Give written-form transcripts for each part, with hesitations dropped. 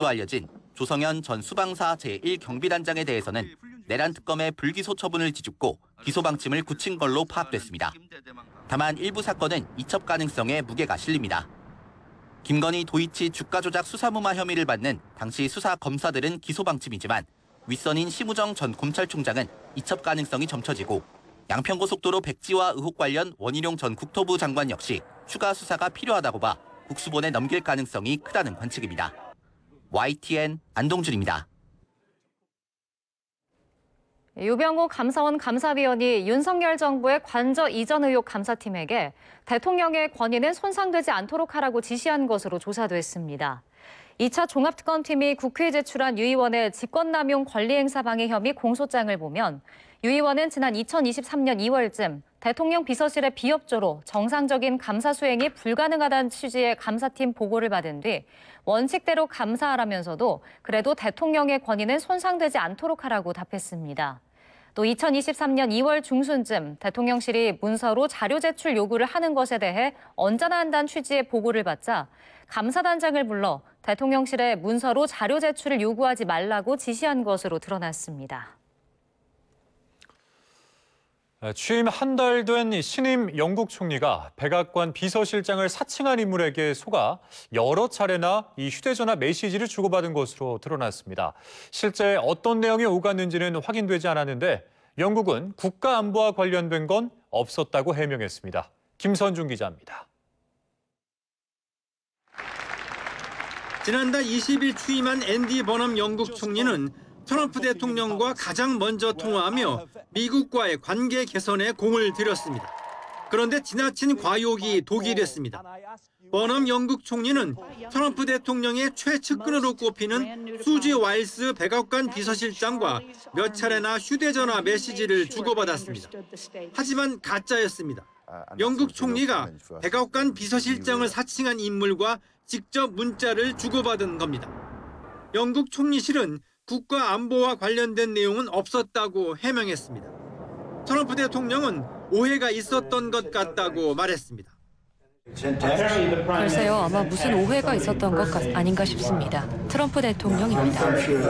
알려진 조성현 전 수방사 제1경비단장에 대해서는 내란 특검의 불기소 처분을 뒤집고 기소 방침을 굳힌 걸로 파악됐습니다. 다만 일부 사건은 이첩 가능성에 무게가 실립니다. 김건희 도이치 주가 조작 수사무마 혐의를 받는 당시 수사 검사들은 기소 방침이지만 윗선인 심우정 전 검찰총장은 이첩 가능성이 점쳐지고 양평고속도로 백지화 의혹 관련 원희룡 전 국토부 장관 역시 추가 수사가 필요하다고 봐 국수본에 넘길 가능성이 크다는 관측입니다. YTN 안동준입니다. 유병호 감사원 감사위원이 윤석열 정부의 관저 이전 의혹 감사팀에게 대통령의 권위는 손상되지 않도록 하라고 지시한 것으로 조사됐습니다. 2차 종합특검팀이 국회에 제출한 유 의원의 직권남용 권리행사 방해 혐의 공소장을 보면 유 의원은 지난 2023년 2월쯤 대통령 비서실의 비협조로 정상적인 감사 수행이 불가능하다는 취지의 감사팀 보고를 받은 뒤 원칙대로 감사하라면서도 그래도 대통령의 권위는 손상되지 않도록 하라고 답했습니다. 또 2023년 2월 중순쯤 대통령실이 문서로 자료 제출 요구를 하는 것에 대해 언제나 한다는 취지의 보고를 받자 감사단장을 불러 대통령실에 문서로 자료 제출을 요구하지 말라고 지시한 것으로 드러났습니다. 취임 한 달 된 신임 영국 총리가 백악관 비서실장을 사칭한 인물에게 속아 여러 차례나 이 휴대전화 메시지를 주고받은 것으로 드러났습니다. 실제 어떤 내용이 오갔는지는 확인되지 않았는데 영국은 국가안보와 관련된 건 없었다고 해명했습니다. 김선중 기자입니다. 지난달 20일 취임한 앤디 버넘 영국 총리는 트럼프 대통령과 가장 먼저 통화하며 미국과의 관계 개선에 공을 들였습니다. 그런데 지나친 과욕이 독이 됐습니다. 버넘 영국 총리는 트럼프 대통령의 최측근으로 꼽히는 수지 와일스 백악관 비서실장과 몇 차례나 휴대전화 메시지를 주고받았습니다. 하지만 가짜였습니다. 영국 총리가 백악관 비서실장을 사칭한 인물과 직접 문자를 주고받은 겁니다. 영국 총리실은 국가 안보와 관련된 내용은 없었다고 해명했습니다. 트럼프 대통령은 오해가 있었던 것 같다고 말했습니다. 글쎄요, 아마 무슨 오해가 있었던 것 아닌가 싶습니다. 트럼프 대통령입니다.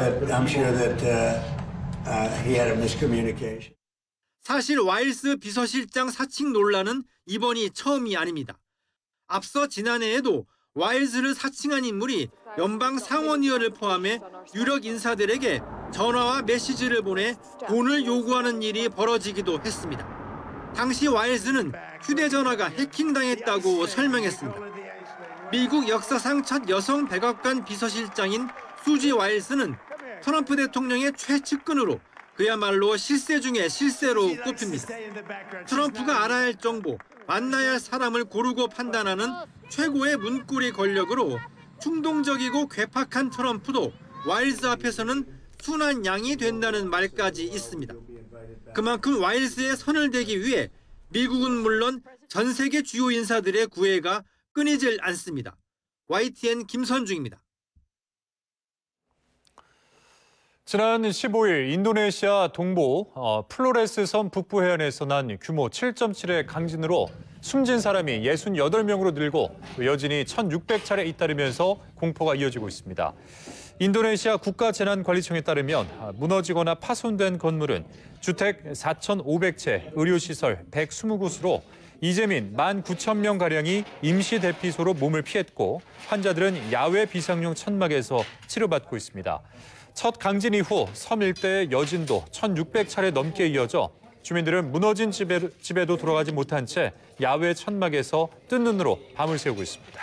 사실 와일스 비서실장 사칭 논란은 이번이 처음이 아닙니다. 앞서 지난해에도 와일스를 사칭한 인물이 연방 상원의원을 포함해 유력 인사들에게 전화와 메시지를 보내 돈을 요구하는 일이 벌어지기도 했습니다. 당시 와일스는 휴대전화가 해킹당했다고 설명했습니다. 미국 역사상 첫 여성 백악관 비서실장인 수지 와일스는 트럼프 대통령의 최측근으로 그야말로 실세 중에 실세로 꼽힙니다. 트럼프가 알아야 할 정보, 만나야 할 사람을 고르고 판단하는 최고의 문고리 권력으로 충동적이고 괴팍한 트럼프도 와일스 앞에서는 순한 양이 된다는 말까지 있습니다. 그만큼 와일스의 선을 대기 위해 미국은 물론 전 세계 주요 인사들의 구애가 끊이질 않습니다. YTN 김선중입니다. 지난 15일 인도네시아 동부 플로레스 섬 북부 해안에서 난 규모 7.7의 강진으로 숨진 사람이 68명으로 늘고 여진이 1,600차례 잇따르면서 공포가 이어지고 있습니다. 인도네시아 국가재난관리청에 따르면 무너지거나 파손된 건물은 주택 4,500채, 의료시설 120곳으로 이재민 19,000명가량이 임시 대피소로 몸을 피했고 환자들은 야외 비상용 천막에서 치료받고 있습니다. 첫 강진 이후 섬 일대의 여진도 1,600차례 넘게 이어져 주민들은 무너진 집에도 돌아가지 못한 채 야외 천막에서 뜬 눈으로 밤을 새우고 있습니다.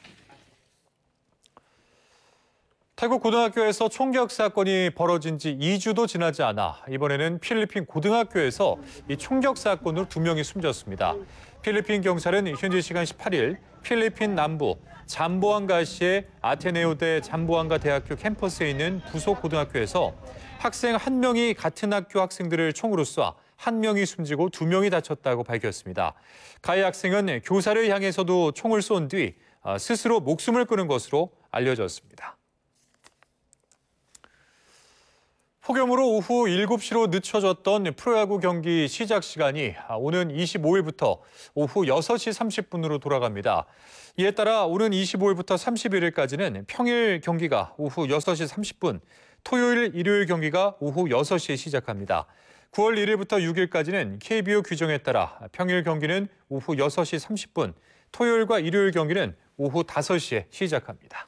태국 고등학교에서 총격 사건이 벌어진 지 2주도 지나지 않아 이번에는 필리핀 고등학교에서 이 총격 사건으로 2명이 숨졌습니다. 필리핀 경찰은 현지 시간 18일 필리핀 남부 잠보안가시의 아테네오대 잠보안가 대학교 캠퍼스에 있는 부속 고등학교에서 학생 1명이 같은 학교 학생들을 총으로 쏴 1명이 숨지고 2명이 다쳤다고 밝혔습니다. 가해 학생은 교사를 향해서도 총을 쏜 뒤 스스로 목숨을 끊은 것으로 알려졌습니다. 폭염으로 오후 7시로 늦춰졌던 프로야구 경기 시작 시간이 오는 25일부터 오후 6시 30분으로 돌아갑니다. 이에 따라 오는 25일부터 31일까지는 평일 경기가 오후 6시 30분, 토요일, 일요일 경기가 오후 6시에 시작합니다. 9월 1일부터 6일까지는 KBO 규정에 따라 평일 경기는 오후 6시 30분, 토요일과 일요일 경기는 오후 5시에 시작합니다.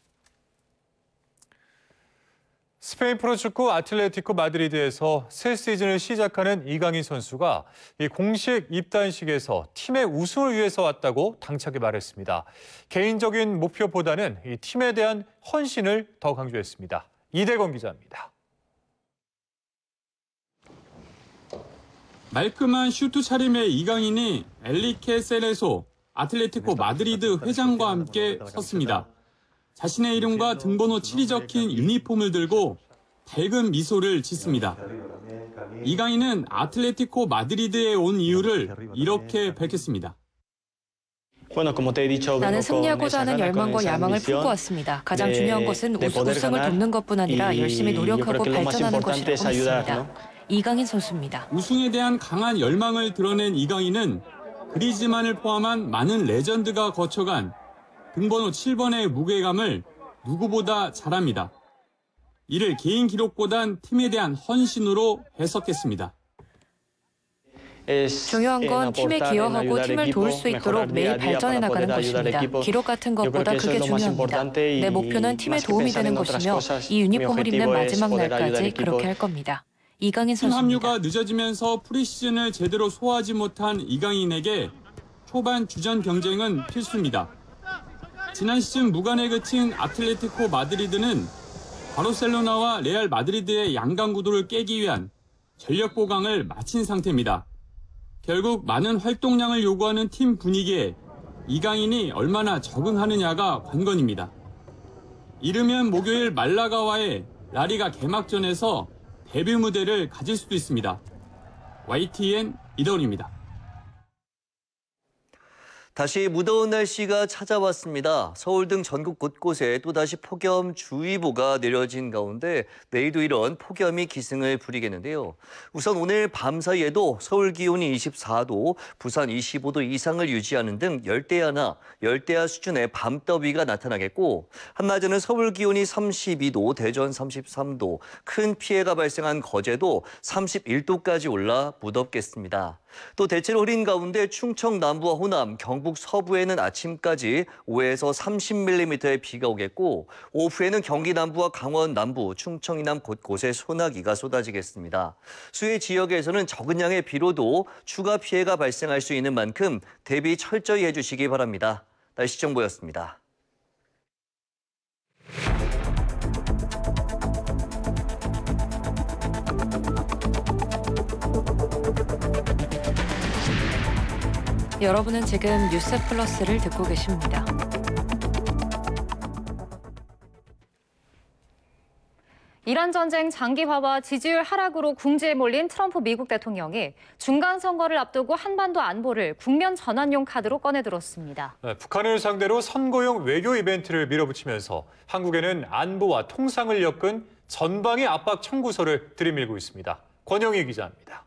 스페인 프로축구 아틀레티코 마드리드에서 새 시즌을 시작하는 이강인 선수가 이 공식 입단식에서 팀의 우승을 위해서 왔다고 당차게 말했습니다. 개인적인 목표보다는 이 팀에 대한 헌신을 더 강조했습니다. 이대건 기자입니다. 말끔한 슈트 차림의 이강인이 엘리케 세레소 아틀레티코 마드리드 회장과 함께 섰습니다. 자신의 이름과 등번호 7이 적힌 유니폼을 들고 밝은 미소를 짓습니다. 이강인은 아틀레티코 마드리드에 온 이유를 이렇게 밝혔습니다. 나는 승리하고자 하는 열망과 야망을 품고 왔습니다. 가장 중요한 것은 우승을 돕는 것뿐 아니라 열심히 노력하고 발전하는 것이라고 믿습니다. 이강인 선수입니다. 우승에 대한 강한 열망을 드러낸 이강인은 그리즈만을 포함한 많은 레전드가 거쳐간 등번호 7번의 무게감을 누구보다 잘합니다. 이를 개인 기록보단 팀에 대한 헌신으로 해석했습니다. 중요한 건 팀에 기여하고 팀을 도울 수 있도록 매일 발전해 나가는 것입니다. 기록 같은 것보다 그게 중요합니다. 내 목표는 팀에 도움이 되는 것이며 이 유니폼을 입는 마지막 날까지 그렇게 할 겁니다. 이강인 팀 선수입니다. 합류가 늦어지면서 프리시즌을 제대로 소화하지 못한 이강인에게 초반 주전 경쟁은 필수입니다. 지난 시즌 무관에 그친 아틀레티코 마드리드는 바르셀로나와 레알 마드리드의 양강 구도를 깨기 위한 전력 보강을 마친 상태입니다. 결국 많은 활동량을 요구하는 팀 분위기에 이강인이 얼마나 적응하느냐가 관건입니다. 이르면 목요일 말라가와의 라리가 개막전에서 데뷔 무대를 가질 수도 있습니다. YTN 이더훈입니다. 다시 무더운 날씨가 찾아왔습니다. 서울 등 전국 곳곳에 또다시 폭염주의보가 내려진 가운데 내일도 이런 폭염이 기승을 부리겠는데요. 우선 오늘 밤 사이에도 서울 기온이 24도, 부산 25도 이상을 유지하는 등 열대야나 열대야 수준의 밤더위가 나타나겠고, 한낮에는 서울 기온이 32도, 대전 33도, 큰 피해가 발생한 거제도 31도까지 올라 무덥겠습니다. 또 대체로 흐린 가운데 충청 남부와 호남, 경북 서부에는 아침까지 5에서 30mm의 비가 오겠고, 오후에는 경기 남부와 강원 남부, 충청 이남 곳곳에 소나기가 쏟아지겠습니다. 수해 지역에서는 적은 양의 비로도 추가 피해가 발생할 수 있는 만큼 대비 철저히 해주시기 바랍니다. 날씨 정보였습니다. 여러분은 지금 뉴스 플러스를 듣고 계십니다. 이란 전쟁 장기화와 지지율 하락으로 궁지에 몰린 트럼프 미국 대통령이 중간 선거를 앞두고 한반도 안보를 국면 전환용 카드로 꺼내들었습니다. 북한을 상대로 선거용 외교 이벤트를 밀어붙이면서 한국에는 안보와 통상을 엮은 전방위 압박 청구서를 들이밀고 있습니다. 권영희 기자입니다.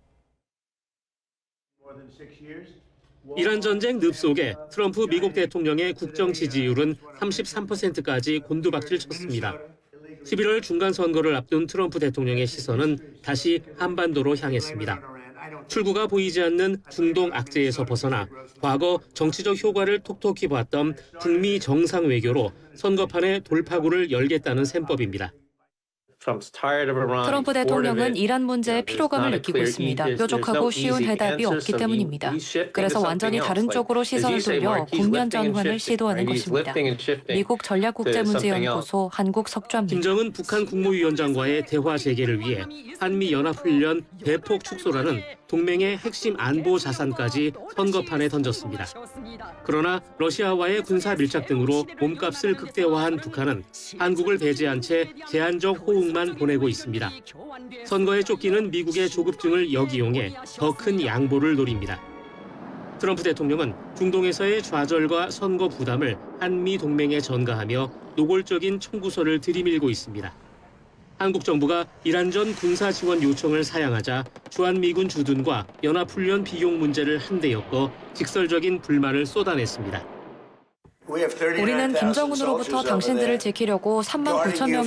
이란 전쟁 늪속에 트럼프 미국 대통령의 국정 지지율은 33%까지 곤두박질 쳤습니다. 11월 중간 선거를 앞둔 트럼프 대통령의 시선은 다시 한반도로 향했습니다. 출구가 보이지 않는 중동 악재에서 벗어나 과거 정치적 효과를 톡톡히 봤던 북미 정상 외교로 선거판에 돌파구를 열겠다는 셈법입니다. 트럼프 대통령은 이란 문제에 피로감을 느끼고 있습니다. 뾰족하고 쉬운 해답이 없기 때문입니다. 그래서 완전히 다른 쪽으로 시선을 돌려 국면 전환을 시도하는 것입니다. 미국 전략국제문제연구소 한국석좌입니다. 김정은 북한 국무위원장과의 대화 재개를 위해 한미연합훈련 대폭 축소라는 동맹의 핵심 안보 자산까지 선거판에 던졌습니다. 그러나 러시아와의 군사 밀착 등으로 몸값을 극대화한 북한은 한국을 배제한 채 제한적 호응만 보내고 있습니다. 선거에 쫓기는 미국의 조급증을 역이용해 더 큰 양보를 노립니다. 트럼프 대통령은 중동에서의 좌절과 선거 부담을 한미 동맹에 전가하며 노골적인 청구서를 들이밀고 있습니다. 한국 정부가 이란전 군사 지원 요청을 사양하자 주한미군 주둔과 연합훈련 비용 문제를 한데 엮어 직설적인 불만을 쏟아냈습니다. 우리는 김정은으로부터 당신들을 지키려고 39,000명